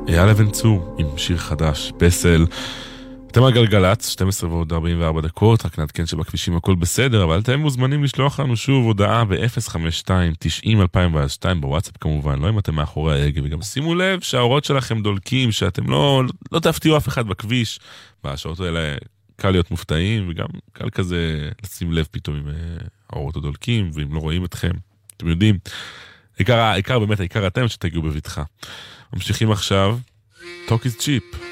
אייל אבן צור עם שיר חדש, פסל. אתם על גלגלץ, 12 ועוד 44 דקות, רק נעדכן שבכבישים הכל בסדר, אבל אתם מוזמנים לשלוח לנו שוב הודעה ב-052-90-2002 בוואטסאפ כמובן, לא אם אתם מאחורי ההגה, וגם שימו לב שהאורות שלכם דולקים, שאתם לא תפתיעו אף אחד בכביש, והשעות האלה קל להיות מופתעים, וגם קל כזה לשים לב פתאום עם האורות הדולקים, ואם לא רואים אתכם, אתם יודעים, העיקר באמת, העיקר אתם שתגיעו בביטחה. ממשיכים עכשיו, Talk is cheap.